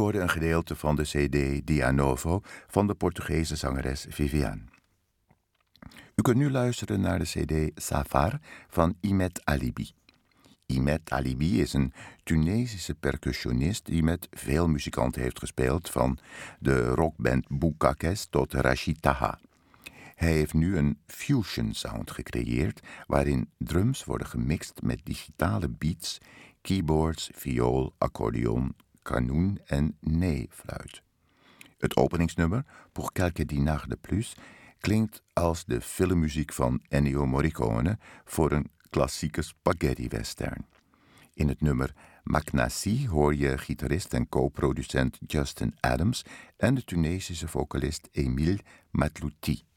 hoorde een gedeelte van de CD Dia Novo van de Portugese zangeres Viviane. U kunt nu luisteren naar de CD Safar van Imet Alibi. Imet Alibi is een Tunesische percussionist die met veel muzikanten heeft gespeeld, van de rockband Boukakes tot Rachid Taha. Hij heeft nu een fusion sound gecreëerd, waarin drums worden gemixt met digitale beats, keyboards, viool, accordeon, kanoen en nee-fluit. Het openingsnummer, Pour quelques dinars de plus, klinkt als de filmmuziek van Ennio Morricone voor een klassieke spaghetti-western. In het nummer Maknassi hoor je gitarist en co-producent Justin Adams en de Tunesische vocalist Emile Matlouti.